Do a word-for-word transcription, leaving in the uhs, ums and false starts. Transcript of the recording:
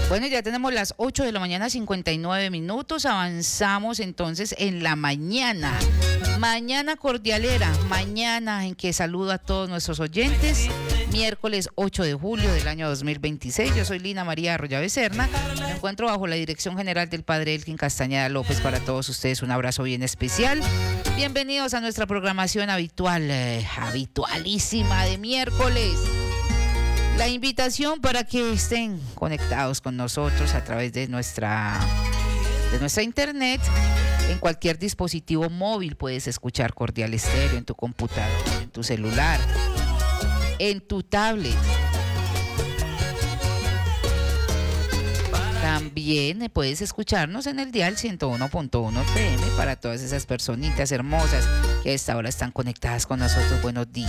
Bueno, ya tenemos las ocho de la mañana, cincuenta y nueve minutos. Avanzamos entonces en la mañana. Mañana cordialera, mañana en que saludo a todos nuestros oyentes. Miércoles ocho de julio del año dos mil veintiséis. Yo soy Lina María Arroyave Serna. Me encuentro bajo la dirección general del padre Elkin Castañeda López. Para todos ustedes un abrazo bien especial. Bienvenidos a nuestra programación habitual, eh, habitualísima de miércoles. La invitación para que estén conectados con nosotros a través de nuestra, de nuestra internet. En cualquier dispositivo móvil puedes escuchar Cordial Estéreo, en tu computador, en tu celular, en tu tablet. También puedes escucharnos en el dial ciento uno punto uno F M para todas esas personitas hermosas que a esta hora están conectadas con nosotros. Buenos días.